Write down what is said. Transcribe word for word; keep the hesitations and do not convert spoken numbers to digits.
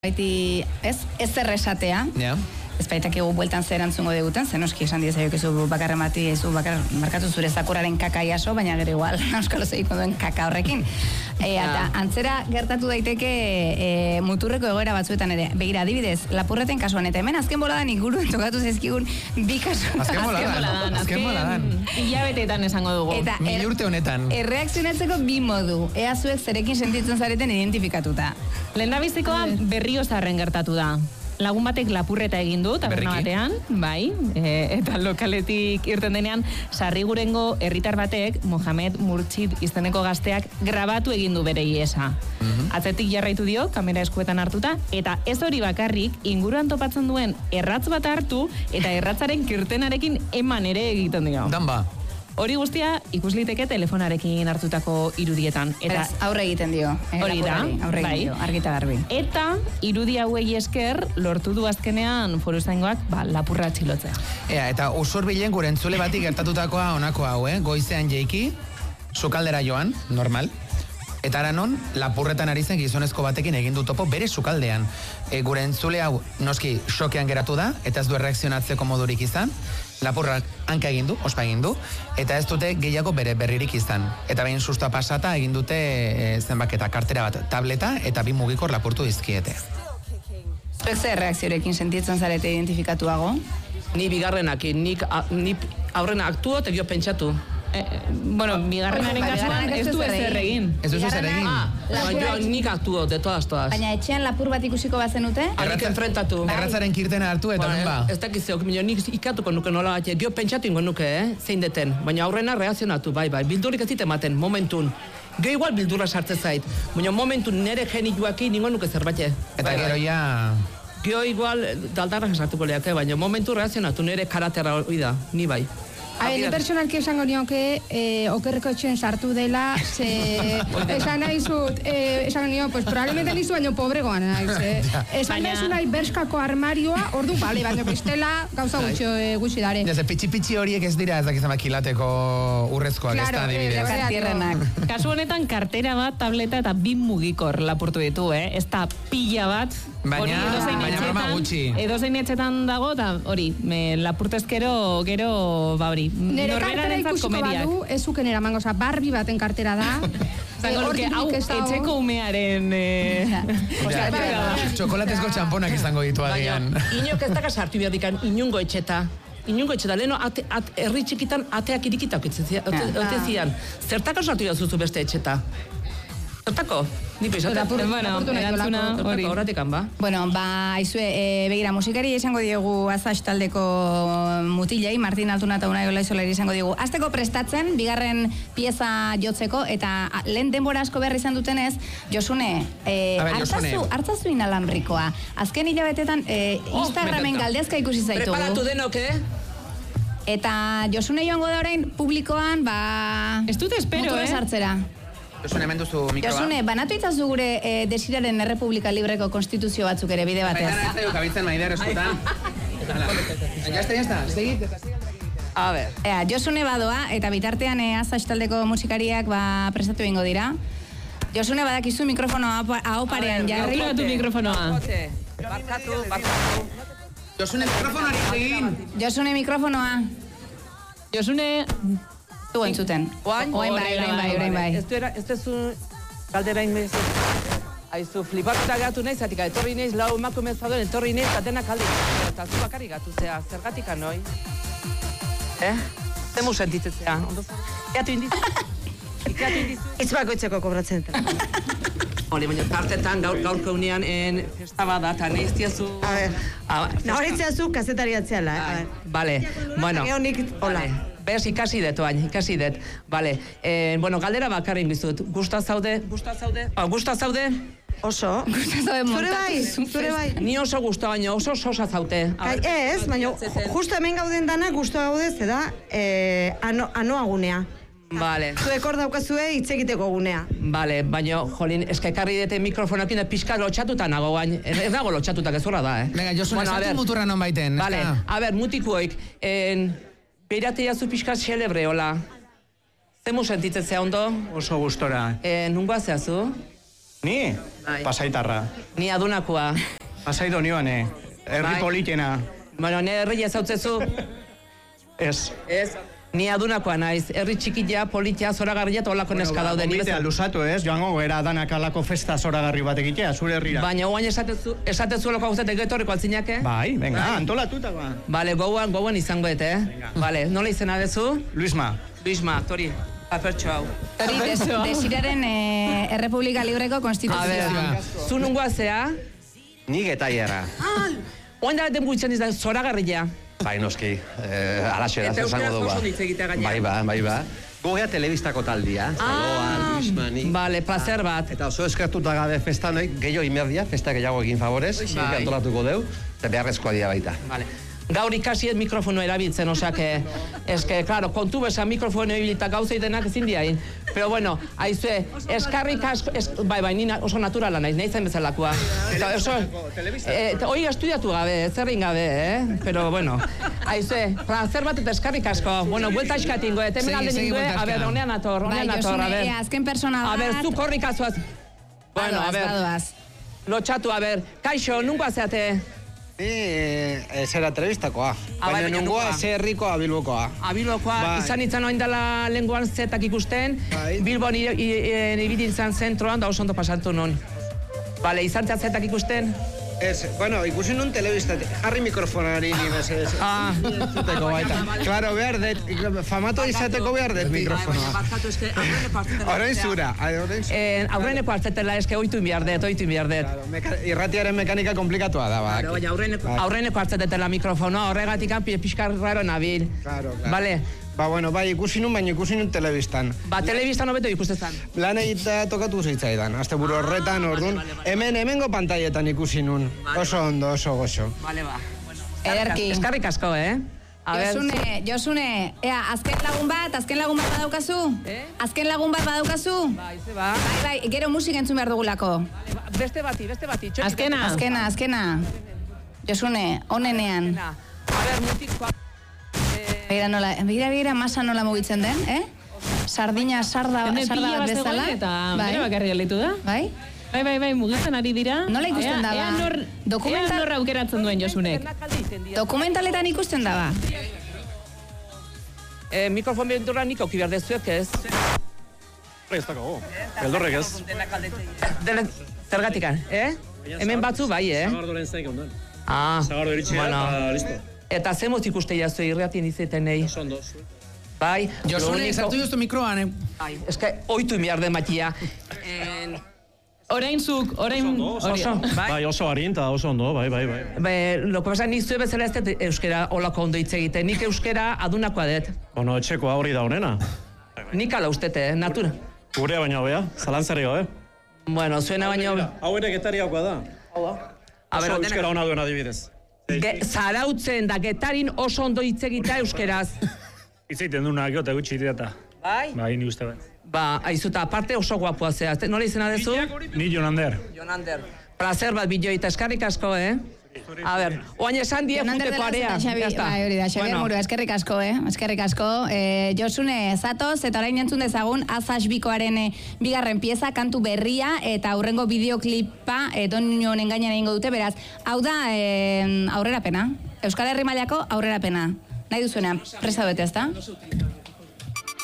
Baiti, ez, ez erresatea, yeah. ez baitak egu bueltan zer antzungo deguten, zen oski esan diezaiok ez du bakarra mati, ez du bakar, markatu zure zakurraren kaka iaso, baina gero igual, euskalo zegiko duen kaka horrekin. E, eta antzera gertatu daiteke e, muturreko egoera batzuetan ere. Begira, adibidez, lapurreten kasuan, eta hemen azken boladan inguruen tokatu zaizkigun bi kasuan. Azken boladan, azken boladan. Hilabeteetan esango dugu. Eta mil urte honetan. Erreakzionatzeko bi modu, ea zuek zerekin sentitzen zareten identifikatuta. Lehendabizikoa Berriozarren gertatu da. Lagun batek lapurreta egin du, taberna batean, bai, e, eta lokaletik irten denean, Sarrigurengo herritar batek, Mohamed Murtxid izeneko gazteak, grabatu egin du bere iesa. Mm-hmm. Atzetik jarraitu dio, kamera eskuetan hartuta, eta ez hori bakarrik, inguruan topatzen duen erratz bat hartu, eta erratzaren kirtenarekin eman ere egiten dio. Danba. Hori guztia ikusliteke telefonarekin hartutako irudietan. Eta aurre egiten dio. Hori da, aurre egiten dio, argita garbi. Eta irudi hauei esker lortu du azkenean foruzaingoak ba, lapurra txilotzea. Ea, eta usurbilen gure entzule bati gertatutakoa honako hau, eh? Goizean jeiki, sukaldera joan, normal. Eta aranon, lapurretan ari zen gizonezko batekin egin du topo bere sukaldean. E, gure entzule hau noski xokean geratu da, eta ez du erreakzionatzeko modurik izan. Lapurrak hanka egin du, ospa egin du, eta ez dute gehiago bere berririk izan. Eta behin sustoa pasata egin dute e, zenbaketa kartera bat, tableta eta bi mugikor lapurtu dizkiete. Zuek zer reakziorekin sentitzen zarete identifikatuago? Ni bigarrenakin, nik, a, ni aurrena aktuo eta gio pentsatu. Eh, bueno, bigarrenaren kasuan ez du ezer egin. Ez du ezer egin. Baina nik aktuo, de todas, todas. Baina etxean lapur bat ikusiko bazenute? Harik enfrentatu. Erratzaren kirtena hartu eta non ba. Ez dakizeok, nik ikatuko nuke nola bat, gio pentsatu ingo nuke, eh? Zein deten. Baina aurrena reakzionatu, bai, bai. Bildurik ez ditematen, momentun. Gio igual bildurra sartze zait. Baina momentun nere genituaki ningo nuke zerbait. Eta gero ja... Gio igual daldarra sartuko leake, baina momentu reakzionatu nere karatera hori da, ni bai. Hai, ni personalki esango nioke eh, okerreko etxen sartu dela, ze esan nahi zut, eh, esango nio, pues probablemente nizu baino pobregoan naiz, eh. Esan nahi zu nahi berskako armarioa, ordu, bale, baino pistela, gauza gutxi, eh, gutxi dare. Jase, pitxi-pitxi horiek ez dira ez dakizan kilateko urrezkoak, ez da adibidez. Kartierrenak. Kasu honetan kartera bat, tableta eta bi mugikor lapurtu ditu, eh? Ez da pila bat. Baina, baina broma gutxi. Edozein etxetan dago, eta hori, lapurtezkero, gero, ba hori, nere kartera ikusiko badu, ez zuken eramango, oza, Barbie baten kartera da. Zango luke, hau, etxeko umearen... Txokolatezko txamponak izango ditu agian. Inok ez daka sartu behar dikan, inungo etxeta. Inungo etxeta, leheno, herri txikitan, ateak irikitak zian. Zertako sartu behar zuzu beste etxeta? Zertako? Ni peixate. Bueno, erantzuna hori. Horatikan, ba? Bueno, ba, aizue, e, begira, musikari esango diegu Azax taldeko mutilei, Martin Altuna eta Unai Olaizolari esango diegu. Azteko prestatzen, bigarren pieza jotzeko, eta lehen denbora asko behar izan dutenez, Josune, e, hartzazu, hartzazu inalambrikoa. Azken hilabetetan, e, Instagramen galdezka ikusi zaitugu. Preparatu denok, eh? Eta Josune joango da orain publikoan, ba... Ez dut espero, motora eh? sartzera. Josune, hemen duzu mikroa. Josune, banatu itzazu gure e, Desiraren Errepublika Libreko konstituzio batzuk ere bide batez. Baina ez da kabitzen maider eskutan. Jazta, jazta, segit eta A ver. Ea, Josune badoa, eta bitartean e, Azax taldeko musikariak ba, prestatu egingo dira. Josune badakizu mikrofonoa hau parean jarri. Jarri mikrofonoa. Barkatu, barkatu. Josune, mikrofonari egin. Josune mikrofonoa. Josune... Tu entzuten. Oain? Oain bai, orain bai, orain bai. Ez du era, ez du galdera inbez. Aizu, flipatuta gatu nahi, zatika, etorri nahiz, lau emakume zauden, etorri nahiz, eta denak aldi. Eta zu bakarri gatu zea, zergatik anoi. Eh? Zemu sentitzea, ondo zera. Eatu indizu. Eatu indizu. Itz bakoitzeko kobratzen. Hori, baina tartetan gaur, gaurko unean en festa bada, eta nahiz diazu... A ver, nahoritzea zu kazetari atzeala, eh? A ver. Vale, bueno. Geo nik, hola. Bez, ikasi dut, oain, ikasi dut. Vale, eh, bueno, galdera bakarrin bizut. Gusta zaude? Gusta zaude? Oh, gusta zaude? Oso. Gusta zaude montatu. Zure bai, zure bai. Ni oso gusta, baina oso sosa zaute. Kai, ez, baina justo hemen gauden dana gustu gaude, zeda, eh, ano, anoa gunea. Vale. Zuek hor daukazue hitz egiteko gunea. Vale, baina, jolin, eskakarri dute mikrofonakin pixka lotxatuta nago gain. Ez dago lotxatuta, gezurra da, eh? Venga, Josune, bueno, sartu muturra non baiten. Vale, a ber, mutikoik, en... Beirate jazu pixka xelebre, hola. Zemu sentitzen zea ondo? Oso gustora. E, nungoa zehazu? Ni? Pasaitarra. Ni adunakoa. Pasai donioane. Herri politena. Bueno, ne herri ezautzezu? Ez. Ez. Ni adunakoa naiz, herri txikia, politia, zoragarria eta olako neska daude. Gomitea lusatu ez, joango gera danak alako festa zoragarri bat egitea, zure herrira. Baina oain esatezu, esatezu olako gauzetek getorriko altzinake? Bai, venga, antolatuta ba. Bale, gauan, gauan izango ete, eh? Bale, nola izena dezu? Luisma. Luisma, tori, papertxo hau. Tori, desiraren Errepublika Libreko konstituzioa. Zu nungoa zea? Nik eta hierra. Oain da den buitzen izan zoragarria. Bai, noski, alaxe da, zango dugu. Eta euskaraz egitea gaina. Bai, ba, bai, ba. Gogea telebistako taldia, Zaloan, Luismani. Bale, placer bat. Eta oso eskertuta gabe festa noi, gehiago imerdia, festa gehiago egin favorez, bai. Antolatuko deu, eta beharrezkoa dira baita. Bale. Gaur ikasiet mikrofono erabiltzen, osea que, es que, claro, kontu besan mikrofono ebilita gauza denak ezin diain. Pero bueno, aizue, eskarrik asko, es, bai, bai, nina oso naturala naiz, nahi zen bezalakoa. Eta oso, eh, hoi estudiatu gabe, zerrin gabe, eh? Pero bueno, aizue, placer bat eta eskarrik asko. Bueno, buelta eskatingo, eta hemen alde nindue, a ber, honean ator, honean ator, a ber. Bai, azken persona bat. A ber, zu korrik azuaz. Bueno, a ber, lotxatu, a ber, kaixo, nungo azeate? Ni zera telebistakoa, baina nungoa ze herrikoa Bilbokoa. Bilbokoa, izan itzan oain dela lenguan zetak ikusten, Bilbon ibili izan zentroan, da oso ondo pasatu non. Bale, izan zetak ikusten? Ez, bueno, ikusi nun telebista, jarri mikrofonari ni mesedez. Ah, zuteko baita. Claro, behar dut, famato izateko behar dut mikrofonoa. Horrein zura, horrein zura. Aurreneko hartzetela eske oitu behar dut, oitu behar dut. Irratiaren mekanika komplikatua da, bak. Aurreneko hartzetela mikrofonoa, horregatik pixkar raro nabil. Claro, claro. Bale. Ba, bueno, bai, ikusi nun, baina ikusi nun telebistan. Ba, telebistan hobeto ikustezan. Lan egitea tokatu zitzaidan, azte buru horretan, orduan. Hemen, hemengo pantaietan ikusi nun. Oso ondo, oso goxo. Bale, ba. Ederki. Eskarrik asko, eh? Josune, Josune, ea, azken lagun bat, azken lagun bat badaukazu? Azken lagun bat badaukazu? Bai, ze ba. Bai, bai, gero musik entzun behar dugulako. Beste bati, beste bati. Azkena. Azkena, azkena. Josune, onenean. A ber, mutikoa. Begira nola, begira, begira, masa nola mugitzen den, eh? Sardina, sarda, sarda bat bezala. Eta bere bakarri gelitu da. Bai? Bai, bai, bai, mugitzen ari dira. Nola ikusten daba? Ea nor, ea nor aukeratzen duen Josunek. Dokumentaletan ikusten daba? Eh, mikrofon benturra nik auki behar dezuek, ez? Ez dakago, beldorrek ez. Zergatikan, eh? Hemen batzu bai, eh? Zagardoren zaik ondan. Ah, Zagardo eritxea eta listo. Eta zemoz ikuste jazue irratien izeten nahi. Sondo. Bai. Josune, sartu joztu mikroan, eh? Bai, eske, oitu miar den matia. Orain zuk, orain... Oso, bai, oso harin eta oso ondo, bai, bai, bai. Be, loko pasan nizue bezala ez dut euskera olako ondo hitz egiten. Nik euskera adunakoa dut. Bueno, etxeko hori da honena. Nik ala ustete, eh? Natura. Gurea baina hobea, zalantzari gabe. Bueno, zuena baina... Hau ere getariakoa da. Hau da. Oso euskera hona duen adibidez. Zarautzen da, getarin oso ondo hitz egitea euskeraz. Itzaiten duna geota gutxi dira. Bai? Bai, ni uste bat. Ba, aizuta, aparte oso guapua zea. Nola izena dezu? Ni Jonander. Jonander. Placer bat bideo eta eskarrik asko, eh? A ber, oain esan die juteko area. Bai, hori da, Xabier Muru, eskerrik asko, eh? Eskerrik asko. Eh, Josune, zatoz, eta orain entzun dezagun, Azazbikoaren eh, bigarren pieza, kantu berria, eta aurrengo bideoklipa, eh, Donnion engainan egingo dute, beraz, hau da, eh, aurrerapena. Euskal Herri mailako aurrerapena. Nahi duzuenean, presa bete, ezta?